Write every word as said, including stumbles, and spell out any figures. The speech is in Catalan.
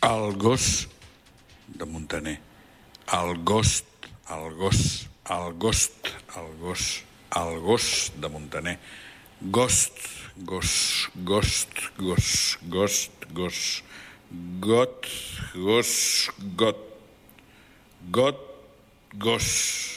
El gos de Muntaner. El gos, el gos, el gost, el gos, el gos de Muntaner. Gost, gos, gost, gos, gost, gos, got, gos, got, got, gos.